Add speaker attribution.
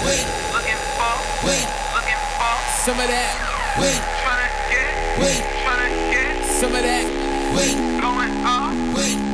Speaker 1: wait,
Speaker 2: looking for,
Speaker 1: wait,
Speaker 2: looking for,
Speaker 1: some of that, wait,
Speaker 2: tryna get,
Speaker 1: wait,
Speaker 2: tryna get,
Speaker 1: some of that, wait,
Speaker 2: going off,
Speaker 1: wait,